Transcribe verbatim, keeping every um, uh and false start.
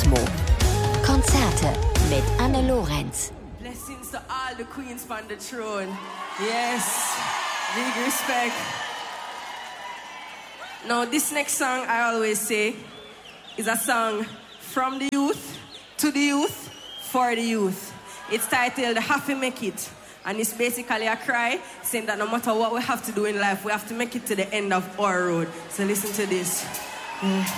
Cosmo. Konzerte mit Anne Lorenz. Blessings to all the queens on the throne. Yes, big respect. Now, this next song, I always say, is a song from the youth, to the youth, for the youth. It's titled Have to Make It. And it's basically a cry saying that no matter what we have to do in life, we have to make it to the end of our road. So listen to this. Mm.